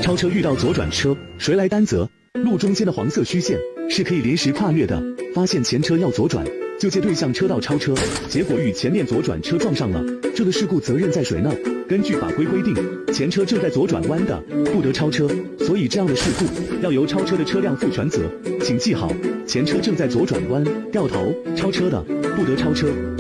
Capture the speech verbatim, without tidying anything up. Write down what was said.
超车遇到左转车，谁来担责？路中间的黄色虚线是可以临时跨越的，发现前车要左转，就借对向车道超车，结果与前面左转车撞上了，这个事故责任在谁呢？根据法规规定，前车正在左转弯的，不得超车，所以这样的事故要由超车的车辆负全责。请记好，前车正在左转弯，掉头超车的，不得超车。